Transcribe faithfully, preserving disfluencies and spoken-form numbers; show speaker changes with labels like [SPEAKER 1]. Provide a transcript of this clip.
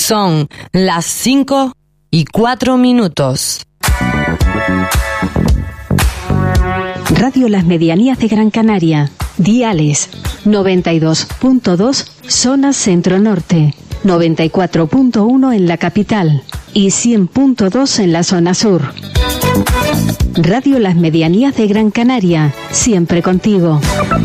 [SPEAKER 1] Son las cinco y cuatro minutos.
[SPEAKER 2] Radio Las Medianías de Gran Canaria. Diales noventa y dos punto dos zona centro-norte, noventa y cuatro punto uno en la capital y cien punto dos en la zona sur. Radio Las Medianías de Gran Canaria, siempre contigo.